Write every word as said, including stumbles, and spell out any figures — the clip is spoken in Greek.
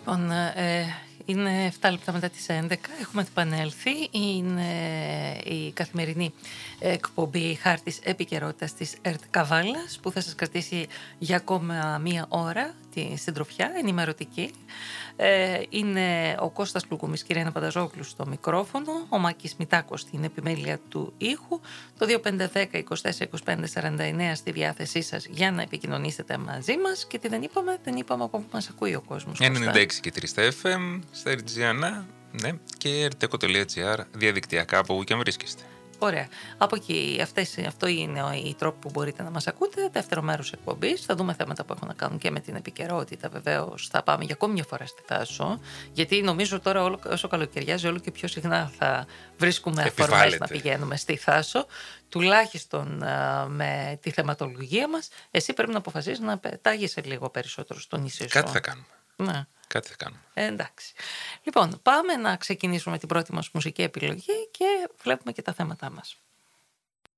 Λοιπόν, ε, είναι εφτά λεπτά μετά τις έντεκα, έχουμε επανέλθει. Είναι η καθημερινή εκπομπή Χάρτης Επικαιρότητας της ΕΡΤ Καβάλας, που θα σας κρατήσει για ακόμα μία ώρα τη συντροφιά ενημερωτική. Ε, είναι ο Κώστας Πλουκούμης και η Ρένα Πανταζόγλου στο μικρόφωνο, ο Μάκης Μητάκος στην επιμέλεια του ήχου, το δύο πέντε δέκα είκοσι τέσσερα είκοσι πέντε σαράντα εννέα στη διάθεσή σας για να επικοινωνήσετε μαζί μας. Και τι δεν είπαμε, δεν είπαμε από πού μας ακούει ο κόσμος. ενενήντα έξι και τρία στα εφ εμ, στα ερτζιανά, ναι, και erteco.gr διαδικτυακά από όπου και αν βρίσκεστε. Ωραία. Από εκεί, αυτές, αυτό είναι ο, η τρόπο που μπορείτε να μας ακούτε. Δεύτερο μέρος εκπομπής. Θα δούμε θέματα που έχουν να κάνουν και με την επικαιρότητα. Βεβαίως, θα πάμε για ακόμη μια φορά στη Θάσο. Γιατί νομίζω τώρα, όλο, όσο καλοκαιριάζει, όλο και πιο συχνά θα βρίσκουμε αφορμές να πηγαίνουμε στη Θάσο. Τουλάχιστον α, με τη θεματολογία μας. Εσύ πρέπει να αποφασίσεις να πετάγεσαι λίγο περισσότερο στο νησί σου. Κάτι θα κάνουμε. Ναι. Κάτι θα κάνουμε. Ε, εντάξει. Λοιπόν, πάμε να ξεκινήσουμε την πρώτη μας μουσική επιλογή και βλέπουμε και τα θέματά μας.